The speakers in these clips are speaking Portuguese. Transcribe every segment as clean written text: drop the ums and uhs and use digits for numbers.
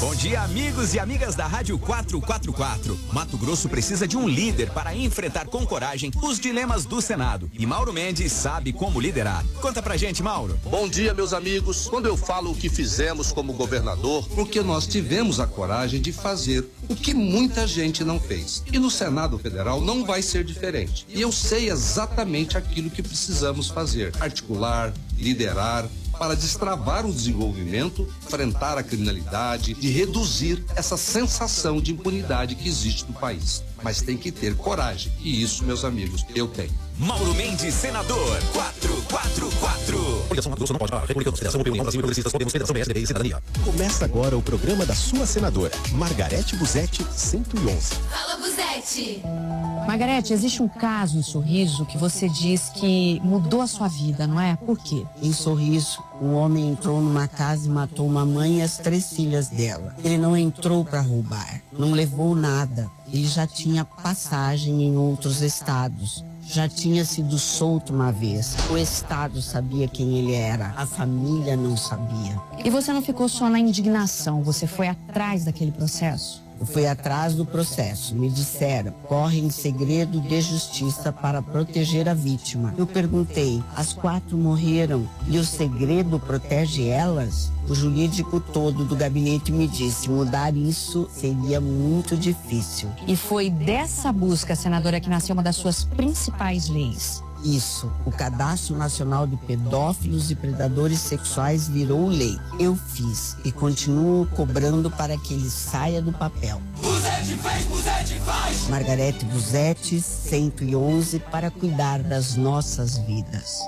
Bom dia, amigos e amigas da Rádio 444. Mato Grosso precisa de um líder para enfrentar com coragem os dilemas do Senado. E Mauro Mendes sabe como liderar. Conta pra gente, Mauro. Bom dia, meus amigos. Quando eu falo o que fizemos como governador, porque nós tivemos a coragem de fazer o que muita gente não fez. E no Senado Federal não vai ser diferente. E eu sei exatamente aquilo que precisamos fazer: articular, liderar, para destravar o desenvolvimento, enfrentar a criminalidade, de reduzir essa sensação de impunidade que existe no país. Mas tem que ter coragem. E isso, meus amigos, eu tenho. Mauro Mendes, senador 444. Coligação Mato Grosso não pode parar. Republicanos, Federação União Brasil, Progressistas, Podemos, Federação PSDB e Cidadania. Começa agora o programa da sua senadora, Margarete Busetti, 111. Fala, Busetti! Margarete, existe um caso em Sorriso que você diz que mudou a sua vida, não é? Por quê? Em Sorriso, um homem entrou numa casa e matou uma mãe e as 3 filhas dela. Ele não entrou para roubar, não levou nada. Ele já tinha passagem em outros estados. Já tinha sido solto uma vez. O Estado sabia quem ele era, a família não sabia. E você não ficou só na indignação, você foi atrás daquele processo? Eu fui atrás do processo. Me disseram, corre em segredo de justiça para proteger a vítima. Eu perguntei, as 4 morreram e o segredo protege elas? O jurídico todo do gabinete me disse, mudar isso seria muito difícil. E foi dessa busca, senadora, que nasceu uma das suas principais leis. Isso, o Cadastro Nacional de Pedófilos e Predadores Sexuais virou lei. Eu fiz e continuo cobrando para que ele saia do papel. Busetti fez, Busetti faz! Margarete Busetti, 111, para cuidar das nossas vidas.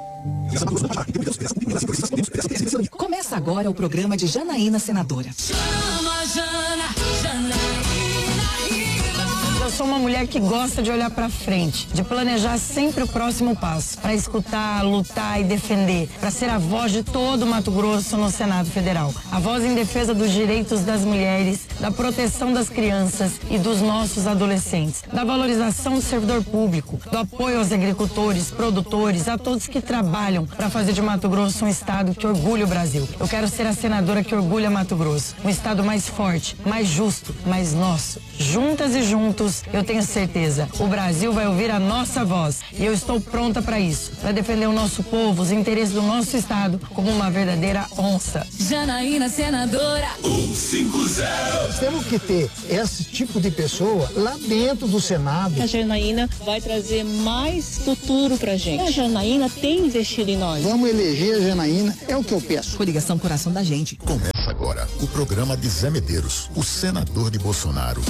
Começa agora o programa de Janaína Senadora. Chama, Jana, Janaína. Eu sou uma mulher que gosta de olhar para frente, de planejar sempre o próximo passo, para escutar, lutar e defender, para ser a voz de todo o Mato Grosso no Senado Federal. A voz em defesa dos direitos das mulheres, da proteção das crianças e dos nossos adolescentes, da valorização do servidor público, do apoio aos agricultores, produtores, a todos que trabalham para fazer de Mato Grosso um estado que orgulha o Brasil. Eu quero ser a senadora que orgulha Mato Grosso, um estado mais forte, mais justo, mais nosso. Juntas e juntos, eu tenho certeza, o Brasil vai ouvir a nossa voz e eu estou pronta para isso, para defender o nosso povo, os interesses do nosso estado como uma verdadeira onça. Janaína, senadora 150. Temos que ter esse tipo de pessoa lá dentro do Senado. A Janaína vai trazer mais futuro pra gente. A Janaína tem investido em nós. Vamos eleger a Janaína, é o que eu peço. Coligação Coração da Gente. Começa agora o programa de Zé Medeiros, o senador de Bolsonaro.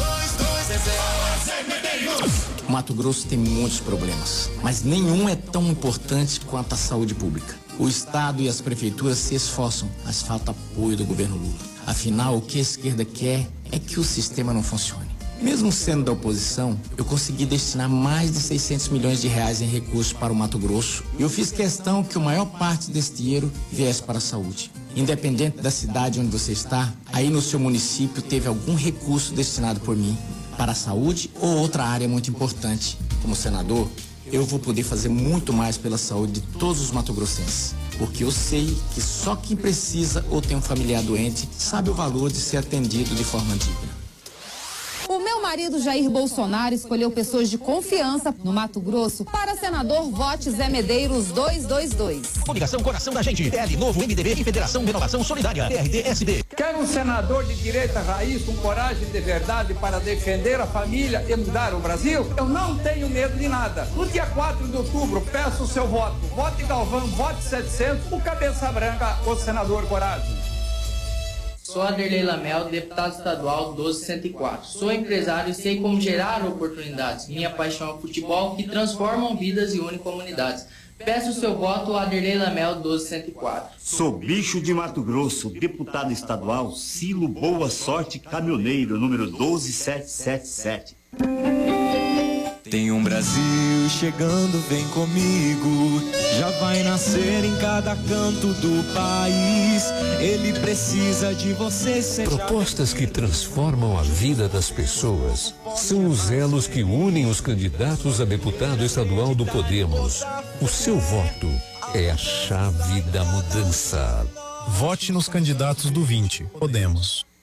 Mato Grosso tem muitos problemas, mas nenhum é tão importante quanto a saúde pública. O Estado e as prefeituras se esforçam, mas falta apoio do governo Lula. Afinal, o que a esquerda quer é que o sistema não funcione. Mesmo sendo da oposição, eu consegui destinar mais de 600 milhões de reais em recursos para o Mato Grosso e eu fiz questão que a maior parte desse dinheiro viesse para a saúde. Independente da cidade onde você está, aí no seu município teve algum recurso destinado por mim para a saúde ou outra área muito importante. Como senador, eu vou poder fazer muito mais pela saúde de todos os mato-grossenses, porque eu sei que só quem precisa ou tem um familiar doente sabe o valor de ser atendido de forma digna. O meu marido Jair Bolsonaro escolheu pessoas de confiança no Mato Grosso para senador Vote Zé Medeiros 222. Coligação Coração da Gente, PL Novo, MDB e Federação Renovação Solidária, PRD-SD. Quer um senador de direita raiz com coragem de verdade para defender a família e mudar o Brasil? Eu não tenho medo de nada. No dia 4 de outubro, peço o seu voto. Vote Galvão, vote 700, o cabeça branca, o senador Coragem. Sou Aderlei Lamel, deputado estadual 1204. Sou empresário e sei como gerar oportunidades. Minha paixão é o futebol, que transformam vidas e une comunidades. Peço o seu voto, Aderlei Lamel 1204. Sou bicho de Mato Grosso, deputado estadual Cilo Boa Sorte Caminhoneiro, número 12777. Tem um Brasil chegando, vem comigo. Já vai nascer em cada canto do país. Ele precisa de você. Propostas que transformam a vida das pessoas são os elos que unem os candidatos a deputado estadual do Podemos. O seu voto é a chave da mudança. Vote nos candidatos do 20. Podemos.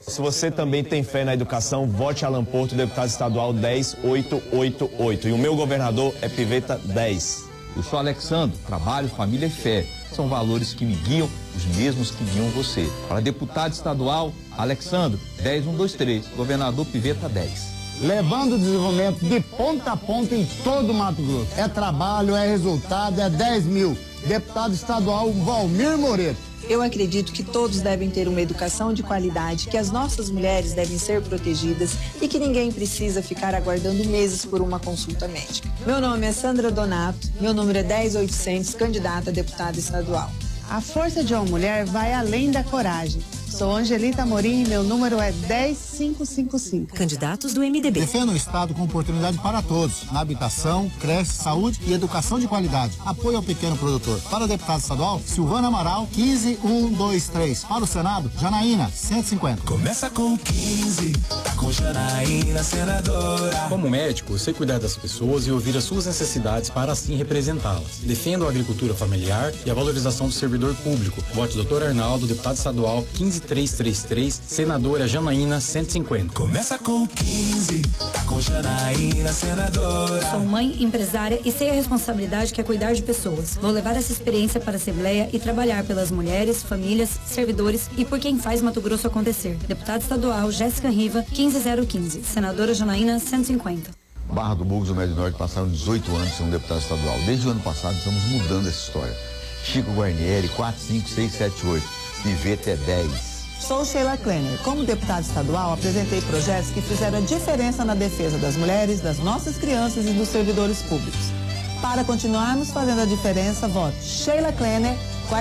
Se você também tem fé na educação, vote Alan Porto, deputado estadual 10888. E o meu governador é Piveta 10. Eu sou Alexandre, trabalho, família e fé. São valores que me guiam, os mesmos que guiam você. Para deputado estadual, Alexandre, 10123, governador Piveta 10. Levando o desenvolvimento de ponta a ponta em todo o Mato Grosso. É trabalho, é resultado, é 10 mil. Deputado estadual Valmir Moreto. Eu acredito que todos devem ter uma educação de qualidade, que as nossas mulheres devem ser protegidas e que ninguém precisa ficar aguardando meses por uma consulta médica. Meu nome é Sandra Donato, meu número é 10800, candidata a deputada estadual. A força de uma mulher vai além da coragem. Sou Angelita Amorim e meu número é 10555. Candidatos do MDB. Defenda um Estado com oportunidade para todos, na habitação, creche, saúde e educação de qualidade. Apoio ao pequeno produtor. Para deputado estadual, Silvana Amaral, 15123. Para o Senado, Janaína, 150. Começa com 15, tá com Janaína, senadora. Como médico, eu sei cuidar das pessoas e ouvir as suas necessidades para assim representá-las. Defendo a agricultura familiar e a valorização do servidor público. Vote Dr. Arnaldo, deputado estadual, 15333, senadora Janaína, 150. Começa com 15, tá com Janaína, senadora. Sou mãe, empresária e sei a responsabilidade que é cuidar de pessoas. Vou levar essa experiência para a Assembleia e trabalhar pelas mulheres, famílias, servidores e por quem faz Mato Grosso acontecer. Deputada estadual Jéssica Riva, 15015, senadora Janaína, 150. Barra do Bugos, do Médio Norte, passaram 18 anos sendo deputado estadual. Desde o ano passado estamos mudando essa história. Chico Guarnieri, 45678. Piveta é 10. Sou Sheila Klenner. Como deputada estadual, apresentei projetos que fizeram a diferença na defesa das mulheres, das nossas crianças e dos servidores públicos. Para continuarmos fazendo a diferença, vote Sheila Klenner,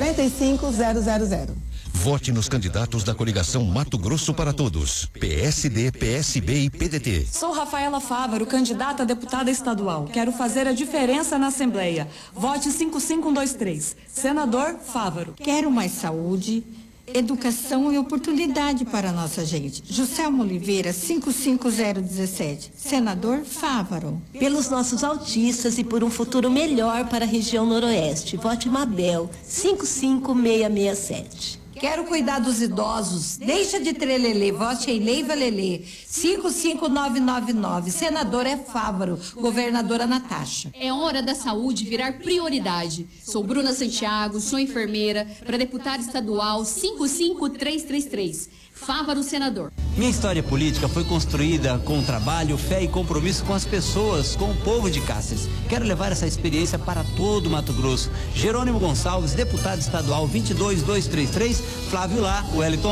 45000. Vote nos candidatos da coligação Mato Grosso para Todos. PSD, PSB e PDT. Sou Rafaela Fávaro, candidata a deputada estadual. Quero fazer a diferença na Assembleia. Vote 55123. Senador Fávaro. Quero mais saúde, educação e oportunidade para a nossa gente. Juscelmo Oliveira, 55017. Senador Fávaro. Pelos nossos autistas e por um futuro melhor para a região noroeste. Vote Mabel, 55667. Quero cuidar dos idosos. Deixa de trelelê. Vote em Leiva Lelê. 55999. Senador é Fávaro. Governadora Natasha. É hora da saúde virar prioridade. Sou Bruna Santiago, sou enfermeira, para deputada estadual 55333. Fávaro, senador. Minha história política foi construída com trabalho, fé e compromisso com as pessoas, com o povo de Cáceres. Quero levar essa experiência para todo o Mato Grosso. Jerônimo Gonçalves, deputado estadual 22233, Flávio Lá, Wellington